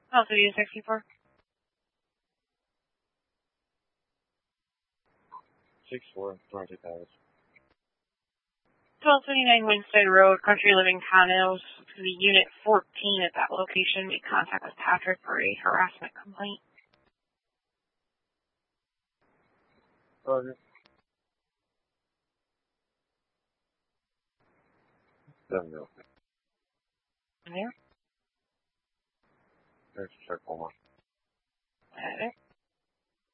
Also, you 64. 6-4, 20,000. 1229 Winstead Road, Country Living Condos, to the Unit 14 at that location. Make contact with Patrick for a harassment complaint. Roger. 7 0. There. There's a circle one. Got it.